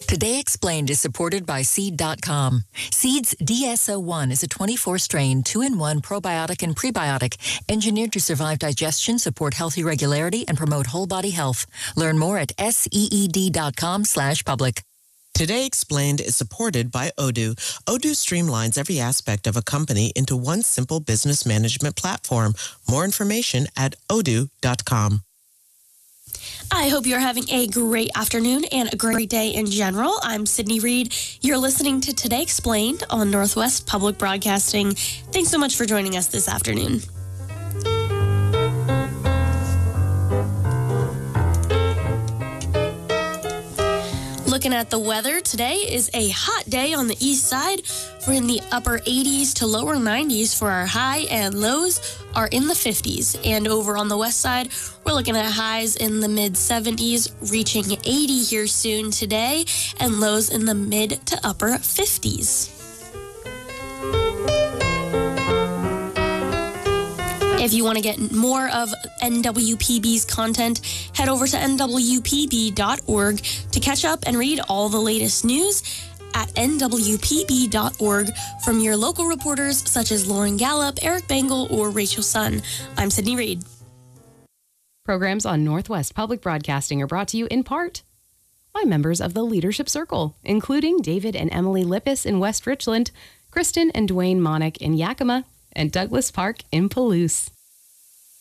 Today Explained is supported by Seed.com. Seed's DSO1 is a 24-strain, 2-in-1 probiotic and prebiotic engineered to survive digestion, support healthy regularity, and promote whole body health. Learn more at seed.com/public. Today Explained is supported by Odoo. Odoo streamlines every aspect of a company into one simple business management platform. More information at odoo.com. I hope you're having a great afternoon and a great day in general. I'm Sydney Reed. You're listening to Today Explained on Northwest Public Broadcasting. Thanks so much for joining us this afternoon. Looking at the weather, today is a hot day on the east side. We're in the upper 80s to lower 90s for our high, and lows are in the 50s. And over on the west side, we're looking at highs in the mid 70s, reaching 80 here soon today, and lows in the mid to upper 50s. If you want to get more of NWPB's content, head over to nwpb.org to catch up and read all the latest news at nwpb.org from your local reporters such as Lauren Gallup, Eric Bangle, or Rachel Sun. I'm Sydney Reed. Programs on Northwest Public Broadcasting are brought to you in part by members of the Leadership Circle, including David and Emily Lippis in West Richland, Kristen and Dwayne Monick in Yakima, and Douglas Park in Palouse.